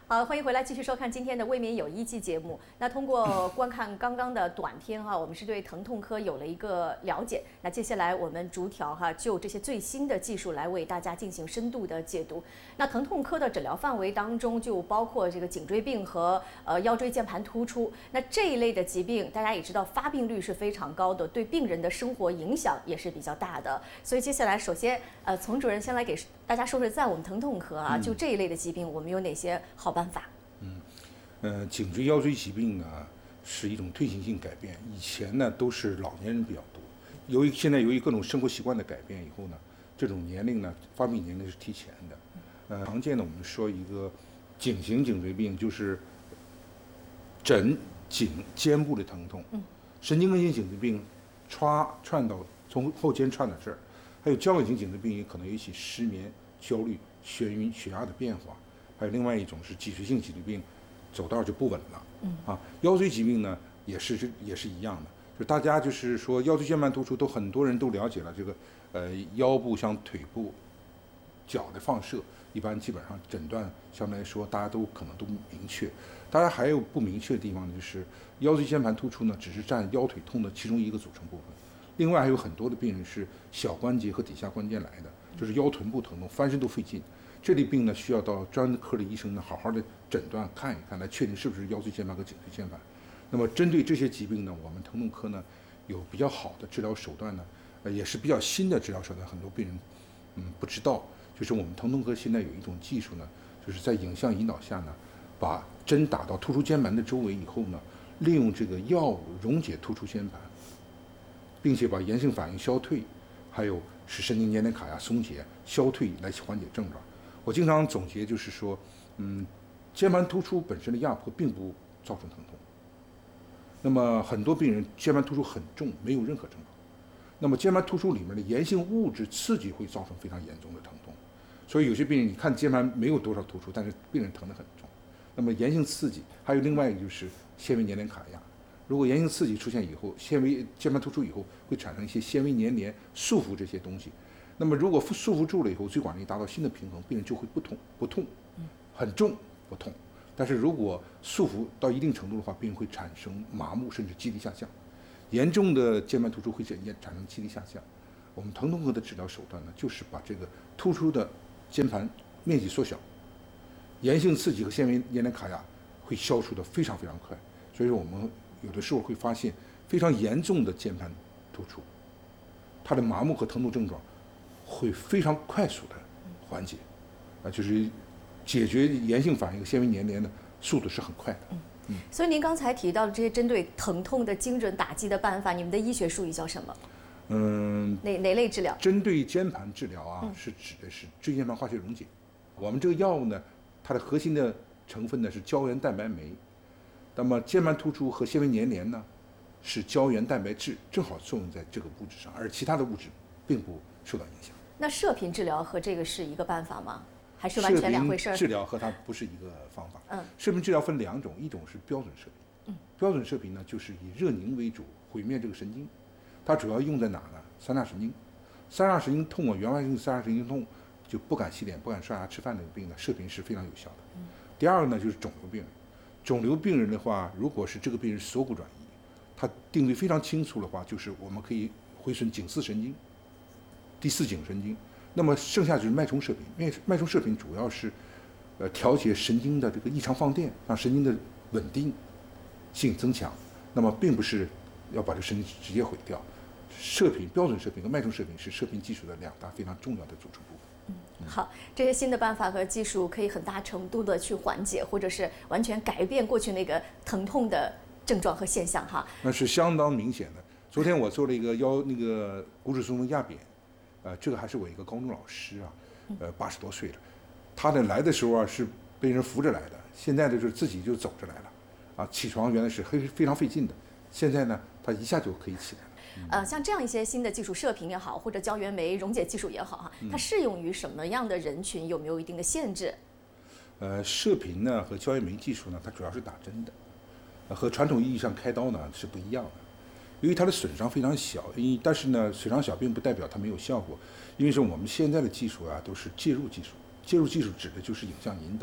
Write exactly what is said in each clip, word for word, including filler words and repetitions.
好，欢迎回来，继续收看今天的《未免有医记》节目。那通过观看刚刚的短片哈，我们是对疼痛科有了一个了解。那接下来我们逐条哈，就这些最新的技术来为大家进行深度的解读。那疼痛科的诊疗范围当中就包括这个颈椎病和呃腰椎间盘突出。那这一类的疾病，大家也知道发病率是非常高的，对病人的生活影响也是比较大的。所以接下来，首先呃，丛主任先来给大家说说，在我们疼痛科啊，就这一类的疾病，我们有哪些好办法？ 嗯，呃，颈椎腰椎疾病呢是一种退行性改变，以前呢都是老年人比较多，由于现在由于各种生活习惯的改变以后呢，这种年龄呢发病年龄是提前的。呃，常见的我们说一个颈型颈椎病，就是枕颈肩部的疼痛，神经根性颈椎病歘串到从后肩串到这儿，还有交感型颈椎病也可能引起失眠、焦虑、眩晕、血压的变化。还有另外一种是脊髓性脊椎病，走道就不稳了。嗯啊，腰椎疾病呢也是也是一样的，就大家就是说腰椎间盘突出都很多人都了解了这个呃腰部向腿部脚的放射，一般基本上诊断相对来说大家都可能都明确。当然还有不明确的地方呢，就是腰椎间盘突出呢只是占腰腿痛的其中一个组成部分，另外还有很多的病人是小关节和底下关节来的，就是腰臀部疼痛，翻身都费劲。这类病呢，需要到专科的医生呢，好好的诊断看一看，来确定是不是腰椎间盘和颈椎间盘。那么针对这些疾病呢，我们疼痛科呢有比较好的治疗手段呢，呃，也是比较新的治疗手段，很多病人嗯不知道。就是我们疼痛科现在有一种技术呢，就是在影像引导下呢，把针打到突出间盘的周围以后呢，利用这个药物溶解突出间盘，并且把炎性反应消退，还有使神经节点卡压松解消退来缓解症状。我经常总结就是说，嗯，肩盘突出本身的压迫并不造成疼痛。那么很多病人肩盘突出很重，没有任何症状。那么肩盘突出里面的炎性物质刺激会造成非常严重的疼痛。所以有些病人你看肩盘没有多少突出，但是病人疼得很重。那么炎性刺激还有另外一个就是纤维粘连卡压。如果炎性刺激出现以后，纤维肩盘突出以后会产生一些纤维粘连束缚这些东西。那么如果束缚住了以后，椎管力达到新的平衡，病人就会不痛不痛，很重不痛。但是如果束缚到一定程度的话，病人会产生麻木甚至肌力下降。严重的肩盘突出会产生肌力下降。我们疼痛科的治疗手段呢，就是把这个突出的肩盘面积缩小，炎性刺激和纤维粘连卡压会消除的非常非常快。所以说我们有的时候会发现非常严重的肩盘突出，它的麻木和疼痛症状会非常快速的缓解，啊，就是解决炎性反应和纤维粘连的速度是很快的。 嗯，所以您刚才提到的这些针对疼痛的精准打击的办法，你们的医学术语叫什么？ 嗯， 哪哪类治疗？ 针对肩盘治疗啊，嗯、是指的是椎间盘化学溶解。我们这个药物呢，它的核心的成分呢是胶原蛋白酶，那么肩盘突出和纤维粘连呢是胶原蛋白质，正好作用在这个物质上，而其他的物质并不受到影响。 那射频治疗和这个是一个办法吗？还是完全两回事？ 治疗和它不是一个方法。嗯，射频治疗分两种，一种是标准射频。嗯，标准射频呢，就是以热凝为主，毁灭这个神经。它主要用在哪呢？三叉神经。三叉神经痛啊，原发性三叉神经痛，就不敢洗脸、不敢刷牙、吃饭那个病呢，射频是非常有效的。嗯。第二个呢，就是肿瘤病人。肿瘤病人的话，如果是这个病人锁骨转移，它定位非常清楚的话，就是我们可以回损颈四神经。第四颈神经，那么剩下就是脉冲射频。脉脉冲射频主要是，呃，调节神经的这个异常放电，让神经的稳定性增强。那么并不是要把这个神经直接毁掉。射频、标准射频和脉冲射频是射频技术的两大非常重要的组成部分。 嗯，好，这些新的办法和技术可以很大程度的去缓解，或者是完全改变过去那个疼痛的症状和现象哈。 那是相当明显的。昨天我做了一个腰那个股指松动压扁。呃，这个还是我一个高中老师啊，呃，八十多岁了，他呢来的时候啊是被人扶着来的，现在呢就是自己就走着来了，啊，起床原来是非非常费劲的，现在呢他一下就可以起来了。 嗯、呃，像这样一些新的技术，射频也好，或者胶原酶溶解技术也好哈，它适用于什么样的人群？有没有一定的限制？ 呃，射频呢和胶原酶技术呢，它主要是打针的，呃、和传统意义上开刀呢是不一样的。由于它的损伤非常小，因但是呢，损伤小并不代表它没有效果，因为是我们现在的技术啊都是介入技术，介入技术指的就是影像引导，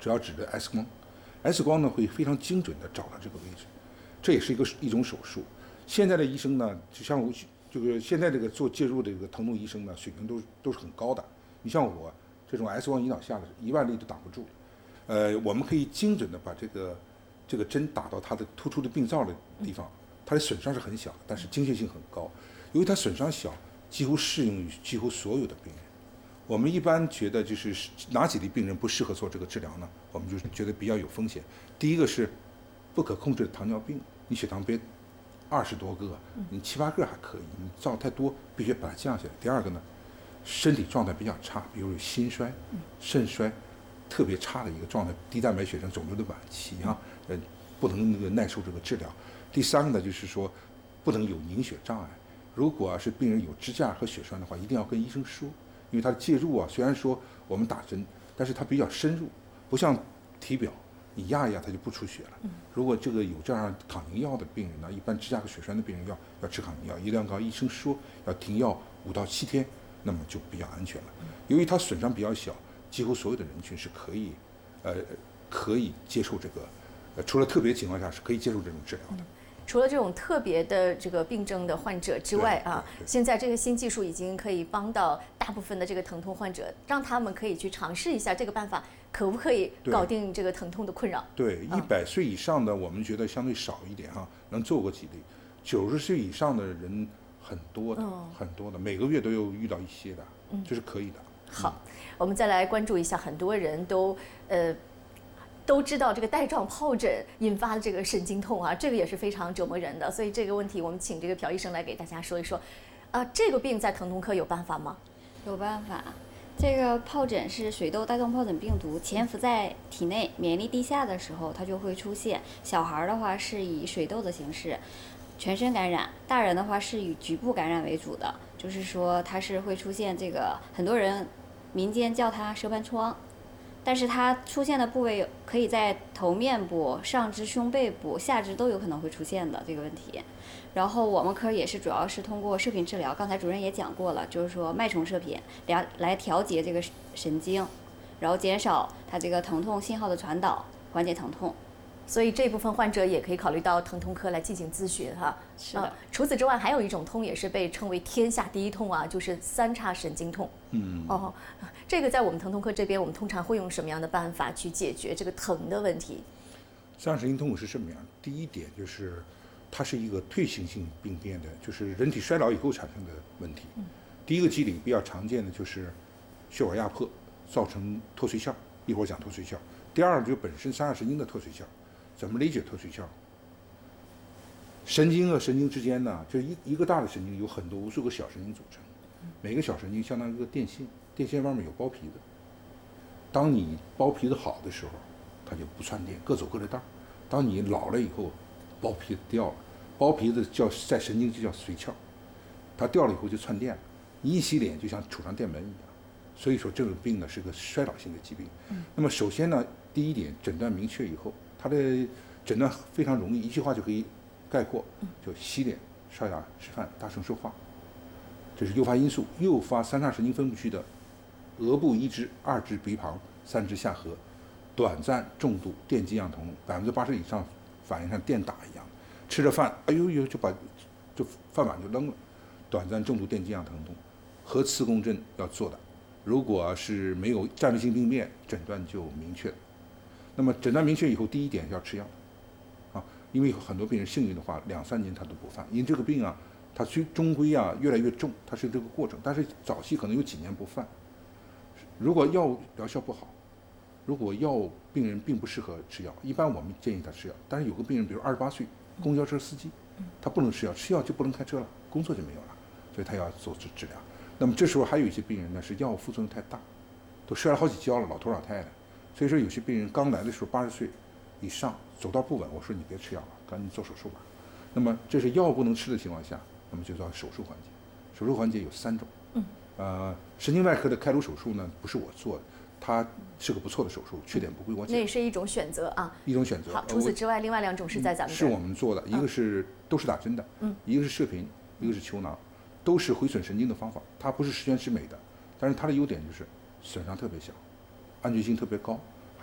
主要指的 X 光，X 光呢会非常精准的找到这个位置，这也是一个一种手术。现在的医生呢，就像我这个现在这个做介入的这个疼痛医生呢，水平都都是很高的。你像我这种 X 光引导下的，一万例都挡不住。呃，我们可以精准的把这个这个针打到它的突出的病灶的地方，它的损伤是很小的，但是精确性很高。由于它损伤小，几乎适用于几乎所有的病人。我们一般觉得就是哪几类病人不适合做这个治疗呢？我们就觉得比较有风险。第一个是不可控制的糖尿病，你血糖别二十多个，你七八个还可以，你造太多必须把它降下来。第二个呢，身体状态比较差，比如有心衰、肾衰，特别差的一个状态，低蛋白血症肿瘤的晚期啊，呃，不能那个耐受这个治疗。第三个呢，就是说不能有凝血障碍。如果啊是病人有支架和血栓的话，一定要跟医生说，因为他的介入啊，虽然说我们打针，但是它比较深入，不像体表。你压一压它就不出血了。如果这个有这样抗凝药的病人呢，一般支架和血栓的病人要要吃抗凝药，一定要跟医生说要停药五到七天，那么就比较安全了。由于它损伤比较小，几乎所有的人群是可以，呃，可以接受这个，呃，除了特别情况下是可以接受这种治疗的。 除了这种特别的这个病症的患者之外啊，现在这个新技术已经可以帮到大部分的这个疼痛患者，让他们可以去尝试一下这个办法可不可以搞定这个疼痛的困扰。 对，一百岁以上的我们觉得相对少一点哈、啊，能做过几例。九十岁以上的人很多的，嗯、很多的，每个月都有遇到一些的，嗯、这是可以的。 好，嗯、我们再来关注一下，很多人都呃。都知道这个带状疱疹引发的这个神经痛啊，这个也是非常折磨人的。所以这个问题，我们请这个朴医生来给大家说一说。啊，这个病在疼痛科有办法吗？ 有办法。这个疱疹是水痘带状疱疹病毒潜伏在体内，免疫力低下的时候它就会出现。小孩的话是以水痘的形式，全身感染；大人的话是以局部感染为主的，就是说它是会出现这个，很多人民间叫它蛇盘疮。但是它出现的部位可以在头面部、上肢、胸背部、下肢都有可能会出现的这个问题。然后我们科也是主要是通过射频治疗，刚才主任也讲过了，就是说脉冲射频来来调节这个神经，然后减少它这个疼痛信号的传导，缓解疼痛。 所以这部分患者也可以考虑到疼痛科来进行咨询哈。 是的、呃。 除此之外，还有一种痛也是被称为天下第一痛啊，就是三叉神经痛。 嗯。 哦，这个在我们疼痛科这边，我们通常会用什么样的办法去解决这个疼的问题？ 三叉神经痛是什么样？第一点就是，它是一个退行性病变的，就是人体衰老以后产生的问题。嗯。第一个机理比较常见的就是血管压迫造成脱髓鞘，一会儿讲脱髓鞘。第二就是本身三叉神经的脱髓鞘。怎么理解脱髓鞘？神经和神经之间呢，就一一个大的神经有很多无数个小神经组成，每个小神经相当于一个电线，电线外面有包皮子。当你包皮子好的时候，它就不串电，各走各的道。当你老了以后，包皮子掉了，包皮子叫在神经就叫髓鞘，它掉了以后就串电了。你一洗脸就像杵上电门一样。所以说这种病呢是个衰老性的疾病。嗯、那么首先呢，第一点诊断明确以后。它的诊断非常容易，一句话就可以概括，就洗脸、刷牙、吃饭、大声说话，这是诱发因素。诱发三叉神经分布区的额部一支、二支鼻旁、三支下颌，短暂重度电击样疼痛，百分之八十以上反应像电打一样，吃着饭，哎呦呦就把就饭碗就扔了，短暂重度电击样疼痛，核磁共振要做的，如果是没有战略性病变，诊断就明确了。那么诊断明确以后，第一点要吃药，啊，因为很多病人幸运的话，两三年他都不犯。因为这个病啊，它终终归啊越来越重，它是这个过程。但是早期可能有几年不犯。如果药疗效不好，如果药病人并不适合吃药，一般我们建议他吃药。但是有个病人，比如二十八岁，公交车司机，他不能吃药，吃药就不能开车了，工作就没有了，所以他要做治治疗。那么这时候还有一些病人呢，是药物副作用太大，都摔了好几跤了，老头老太太。所以说有些病人刚来的时候八十岁以上走道不稳，我说你别吃药了，赶紧做手术吧。那么这是药不能吃的情况下，那么就叫手术环节。手术环节有三种，嗯，呃，神经外科的开颅手术呢不是我做的，它是个不错的手术，缺点不归我讲。 那也是一种选择啊， 一种选择。 好，除此之外，另外两种是在咱们是我们做的，一个是都是打针的，嗯，一个是射频，一个是球囊，都是毁损神经的方法，它不是十全十美的，但是它的优点就是损伤特别小。安全性特别高，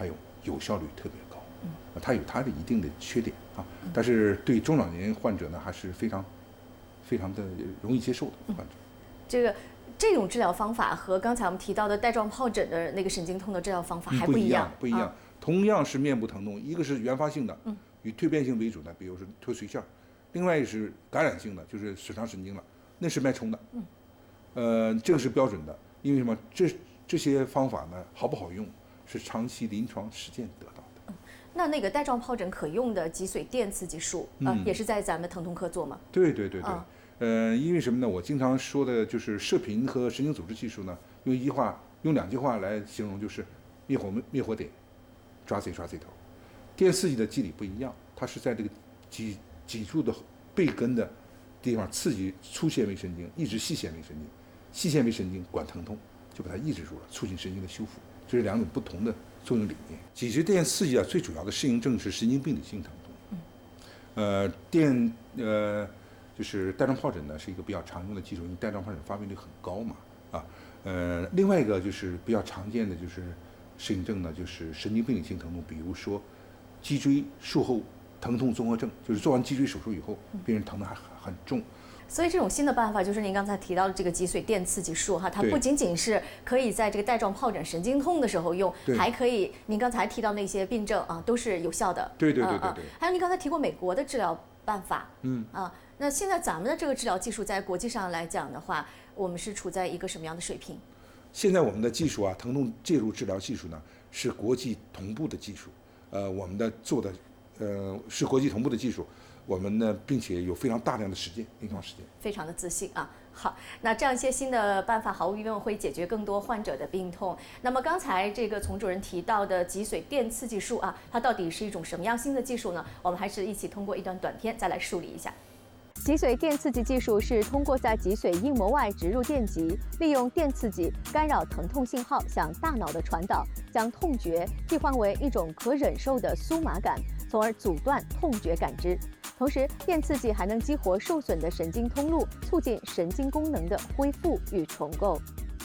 还有有效率特别高。嗯，它有它的一定的缺点啊，但是对中老年患者呢还是非常非常的容易接受的患者。 这个这种治疗方法和刚才我们提到的带状疱疹的那个神经痛的治疗方法还不一样， 不一样。同样是面部疼痛，一个是原发性的， 嗯， 以蜕变性为主的，比如说脱髓腺；另外一个是感染性的，就是损伤神经了，那是脉冲的。 嗯， 呃，这个是标准的，因为什么？这这些方法呢，好不好用，是长期临床实践得到的。 嗯，那那个带状疱疹可用的脊髓电刺激术啊、呃嗯，也是在咱们疼痛科做吗？ 对对对对。 啊呃，因为什么呢？我经常说的就是射频和神经组织技术呢，用一句话、用两句话来形容，就是灭火灭火点，抓贼抓贼头。电刺激的机理不一样，它是在这个脊脊柱的背根的地方刺激粗纤维神经，抑制细纤维神经，细纤维神经管疼痛，就把它抑制住了，促进神经的修复。这是两种不同的作用理念。脊髓电刺激啊，最主要的适应症是神经病理性疼痛。嗯，呃，电呃。就是带状疱疹呢，是一个比较常用的技术，因为带状疱疹发病率很高嘛，啊，呃，另外一个就是比较常见的就是适应症呢，就是神经病理性疼痛，比如说脊椎术后疼痛综合症，就是做完脊椎手术以后，病人疼得还很很重。 所以这种新的办法就是您刚才提到的这个脊髓电刺激术哈，它不仅仅是可以在这个带状疱疹神经痛的时候用，还可以您刚才提到那些病症啊都是有效的。 对对对对对。 还有您刚才提过美国的治疗办法， 嗯啊。那现在咱们的这个治疗技术在国际上来讲的话，我们是处在一个什么样的水平？ 现在我们的技术啊，疼痛介入治疗技术呢是国际同步的技术，呃，我们的做的呃是国际同步的技术，我们呢并且有非常大量的实践临床实践， 非常的自信啊。好，那这样一些新的办法毫无疑问会解决更多患者的病痛。那么刚才这个丛主任提到的脊髓电刺激术啊，它到底是一种什么样新的技术呢？我们还是一起通过一段短片再来梳理一下。 脊髓电刺激技术是通过在脊髓硬膜外植入电极，利用电刺激干扰疼痛信号向大脑的传导，将痛觉替换为一种可忍受的酥麻感，从而阻断痛觉感知。同时，电刺激还能激活受损的神经通路，促进神经功能的恢复与重构。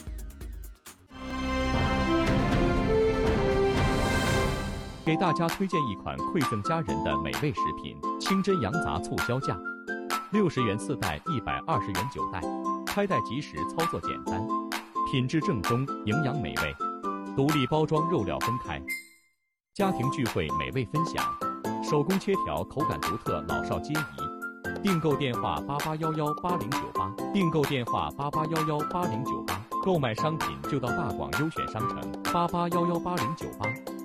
给大家推荐一款馈赠家人的美味食品——清真羊杂促销价。六十元四袋，一百二十元九袋，开袋即食，操作简单，品质正宗，营养美味，独立包装，肉料分开，家庭聚会美味分享，手工切条，口感独特，老少皆宜。订购电话八八幺幺八零九八，订购电话八八幺幺八零九八，购买商品就到大广优选商城八八幺幺八零九八。